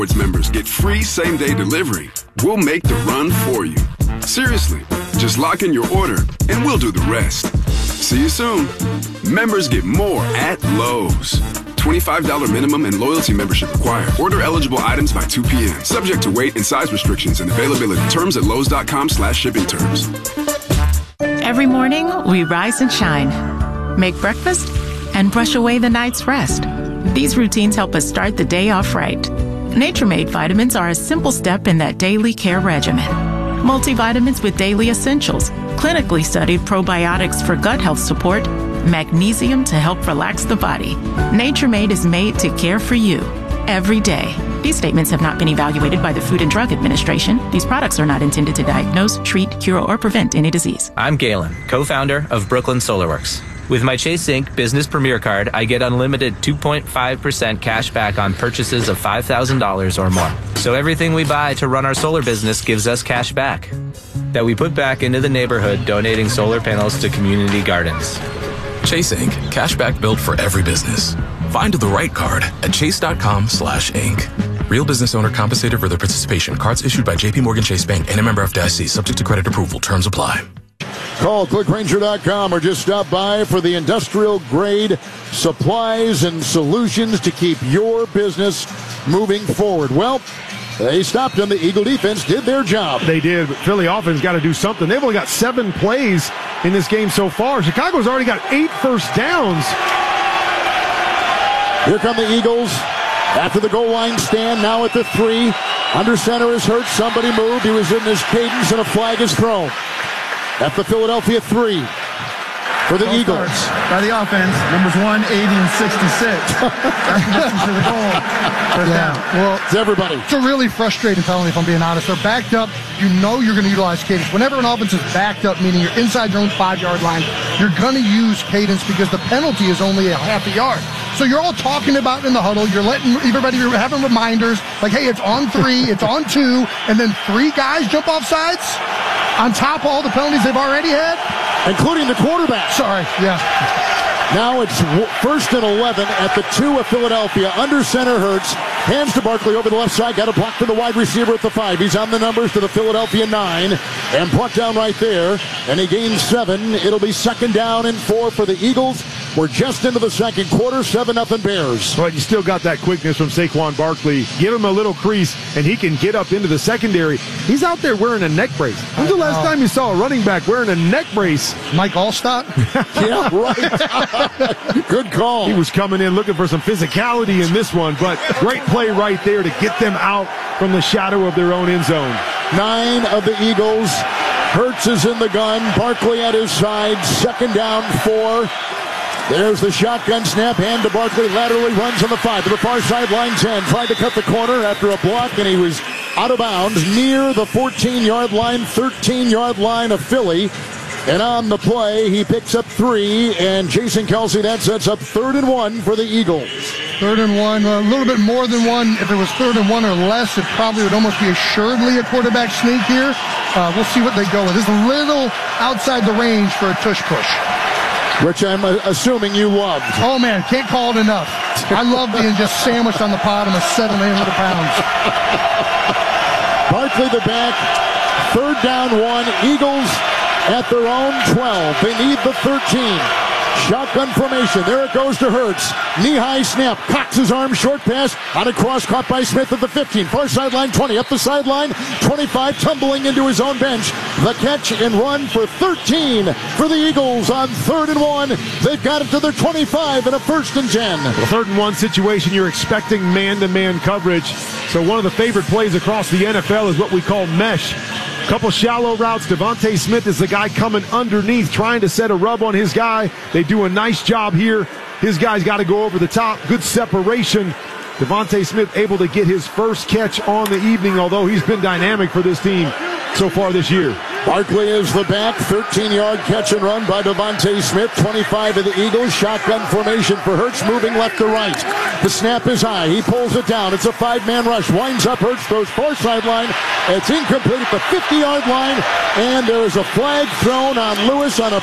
Rewards members get free same-day delivery. We'll make the run for you. Seriously, just lock in your order and we'll do the rest. See you soon. Members get more at Lowe's. $25 minimum and loyalty membership required. Order eligible items by 2 p.m. Subject to weight and size restrictions and availability. Terms at lowes.com/shipping terms. Every morning, we rise and shine, make breakfast, and brush away the night's rest. These routines help us start the day off right. Nature-Made vitamins are a simple step in that daily care regimen. Multivitamins with daily essentials, clinically studied probiotics for gut health support, magnesium to help relax the body. Nature-Made is made to care for you every day. These statements have not been evaluated by the Food and Drug Administration. These products are not intended to diagnose, treat, cure, or prevent any disease. I'm Galen, co-founder of Brooklyn Solarworks. With my Chase Inc. Business Premier Card, I get unlimited 2.5% cash back on purchases of $5,000 or more. So everything we buy to run our solar business gives us cash back that we put back into the neighborhood, donating solar panels to community gardens. Chase Inc. Cashback built for every business. Find the right card at chase.com/inc. Real business owner compensated for their participation. Cards issued by J.P. Morgan Chase Bank and a member FDIC. Subject to credit approval. Terms apply. Call QuickRanger.com or just stop by for the industrial-grade supplies and solutions to keep your business moving forward. Well, they stopped them. The Eagle defense did their job. They did, but Philly offense got to do something. They've only got 7 plays in this game so far. Chicago's already got 8 first downs. Here come the Eagles after the goal line stand, now at the 3. Under center is hurt. Somebody moved. He was in his cadence, and a flag is thrown. At the Philadelphia 3 for the Eagles. By the offense, numbers 1, 80, and 66. That's to the goal. Well, it's everybody. It's a really frustrating penalty, if I'm being honest. They're backed up. You know you're going to utilize cadence. Whenever an offense is backed up, meaning you're inside your own 5-yard line, you're going to use cadence because the penalty is only a half a yard. So you're all talking about it in the huddle. You're letting everybody, you're having reminders like, hey, it's on 3, it's on 2, and then 3 guys jump off sides on top of all the penalties they've already had. Including the quarterback. Sorry, yeah. Now it's 1st and 11 at the 2 of Philadelphia. Under center Hurts. Hands to Barkley over the left side. Got a block for the wide receiver at the 5. He's on the numbers to the Philadelphia 9. And brought down right there. And he gains 7. It'll be 2nd down and 4 for the Eagles. We're just into the second quarter. 7-0 Bears. But you still got that quickness from Saquon Barkley. Give him a little crease, and he can get up into the secondary. He's out there wearing a neck brace. When's the last time you saw a running back wearing a neck brace? Mike Allstott? Yeah, right. Good call. He was coming in looking for some physicality in this one, but great play right there to get them out from the shadow of their own end zone. 9 of the Eagles. Hurts is in the gun. Barkley at his side. 2nd down, 4. There's the shotgun snap. Hand to Barkley. Laterally runs on the 5 to the far sideline 10. Tried to cut the corner after a block, and he was out of bounds near the 14-yard line, 13-yard line of Philly. And on the play, he picks up 3, and Jason Kelce, that sets up 3rd and 1 for the Eagles. 3rd and 1, a little bit more than 1. If it was 3rd and 1 or less, it probably would almost be assuredly a quarterback sneak here. We'll see what they go with. This is a little outside the range for a tush push. Which I'm assuming you loved. Oh, man, can't call it enough. I love being just sandwiched on the bottom of 700 pounds. Barkley the back. 3rd down 1. Eagles at their own 12. They need the 13. Shotgun formation. There it goes to Hurts. Knee-high snap. Cocks his arm. Short pass. On a cross caught by Smith at the 15. Far sideline 20. Up the sideline 25. Tumbling into his own bench. The catch and run for 13 for the Eagles on 3rd and 1. They've got it to their 25 and a 1st and 10. Well, 3rd and 1 situation, you're expecting man-to-man coverage. So one of the favorite plays across the NFL is what we call mesh. Couple shallow routes. Devontae Smith is the guy coming underneath, trying to set a rub on his guy. They do a nice job here. His guy's got to go over the top. Good separation. Devontae Smith able to get his first catch on the evening, although he's been dynamic for this team so far this year. Barkley is the back. 13-yard catch and run by Devontae Smith. 25 of the Eagles. Shotgun formation for Hurts, moving left to right. The snap is high. He pulls it down. It's a 5-man rush. Winds up. Hurts throws far sideline. It's incomplete at the 50-yard line. And there is a flag thrown on Lewis on a